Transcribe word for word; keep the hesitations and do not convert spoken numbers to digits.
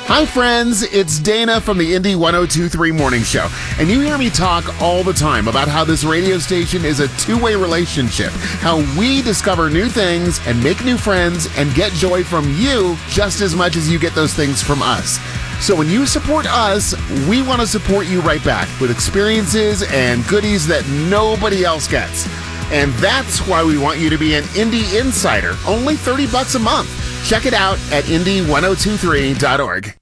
Hi, friends. It's Dana from the Indy one oh two point three Morning Show. And you hear me talk all the time about how this radio station is a two-way relationship, how we discover new things and make new friends and get joy from you just as much as you get those things from us. So when you support us, we want to support you right back with experiences and goodies that nobody else gets. And that's why we want you to be an Indy Insider, only thirty bucks a month. Check it out at indy ten twenty-three dot org.